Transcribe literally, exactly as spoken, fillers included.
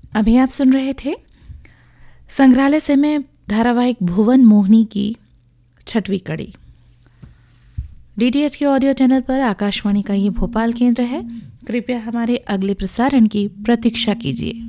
अभी आप सुन रहे थे संग्रहालय से में धारावाहिक भुवन मोहिनी की छठवीं कड़ी। डीटीएच के ऑडियो चैनल पर आकाशवाणी का ये भोपाल केंद्र है। कृपया हमारे अगले प्रसारण की प्रतीक्षा कीजिए।